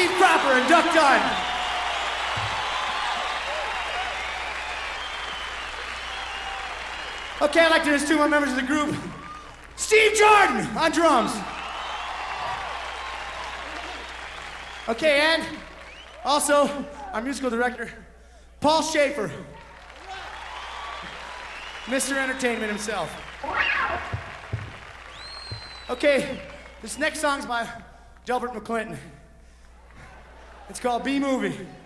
Keith Cropper and Duck Dunn. Okay, I'd like to introduce two more members of the group. Steve Jordan on drums. Okay, and also our musical director, Paul Schaefer. Mr. Entertainment himself. Okay, this next song's by Delbert McClinton. It's called B-Movie.